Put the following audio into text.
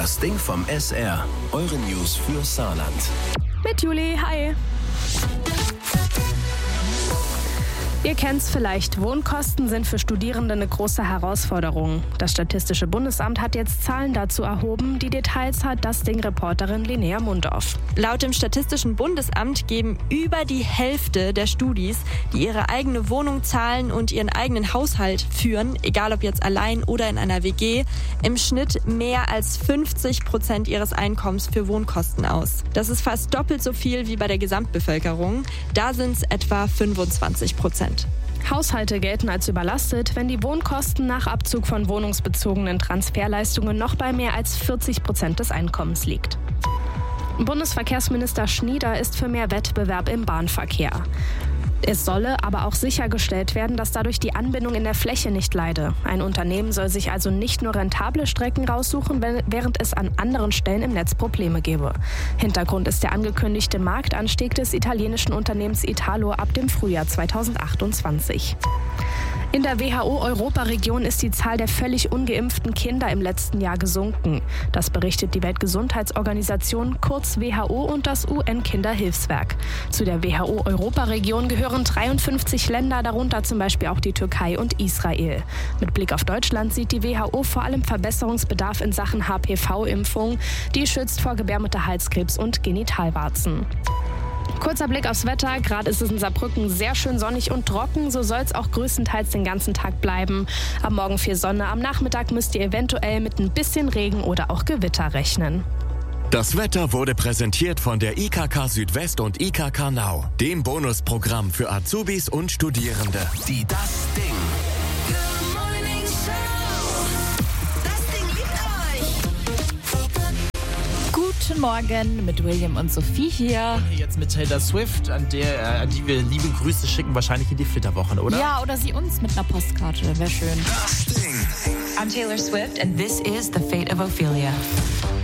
Das Ding vom SR. Eure News für Saarland. Mit Juli, hi. Ihr kennt's vielleicht, Wohnkosten sind für Studierende eine große Herausforderung. Das Statistische Bundesamt hat jetzt Zahlen dazu erhoben. Die Details hat das Ding-Reporterin Linnea Mundorf. Laut dem Statistischen Bundesamt geben über die Hälfte der Studis, die ihre eigene Wohnung zahlen und ihren eigenen Haushalt führen, egal ob jetzt allein oder in einer WG, im Schnitt mehr als 50% ihres Einkommens für Wohnkosten aus. Das ist fast doppelt so viel wie bei der Gesamtbevölkerung. Da sind es etwa 25%. Haushalte gelten als überlastet, wenn die Wohnkosten nach Abzug von wohnungsbezogenen Transferleistungen noch bei mehr als 40% des Einkommens liegt. Bundesverkehrsminister Schnieder ist für mehr Wettbewerb im Bahnverkehr. Es solle aber auch sichergestellt werden, dass dadurch die Anbindung in der Fläche nicht leide. Ein Unternehmen soll sich also nicht nur rentable Strecken raussuchen, während es an anderen Stellen im Netz Probleme gebe. Hintergrund ist der angekündigte Marktanstieg des italienischen Unternehmens Italo ab dem Frühjahr 2028. In der WHO-Europaregion ist die Zahl der völlig ungeimpften Kinder im letzten Jahr gesunken. Das berichtet die Weltgesundheitsorganisation, kurz WHO, und das UN-Kinderhilfswerk. Zu der WHO-Europaregion gehören 53 Länder, darunter zum Beispiel auch die Türkei und Israel. Mit Blick auf Deutschland sieht die WHO vor allem Verbesserungsbedarf in Sachen HPV-Impfung. Die schützt vor Gebärmutterhalskrebs und Genitalwarzen. Kurzer Blick aufs Wetter. Gerade ist es in Saarbrücken sehr schön sonnig und trocken. So soll es auch größtenteils den ganzen Tag bleiben. Am Morgen viel Sonne. Am Nachmittag müsst ihr eventuell mit ein bisschen Regen oder auch Gewitter rechnen. Das Wetter wurde präsentiert von der IKK Südwest und IKK Now, dem Bonusprogramm für Azubis und Studierende. Die Das Ding. Guten Morgen mit William und Sophie hier. Jetzt mit Taylor Swift, an die wir liebe Grüße schicken, wahrscheinlich in die Flitterwochen, oder? Ja, oder sie uns mit einer Postkarte, wäre schön. Das Ding. I'm Taylor Swift and this is The Fate of Ophelia.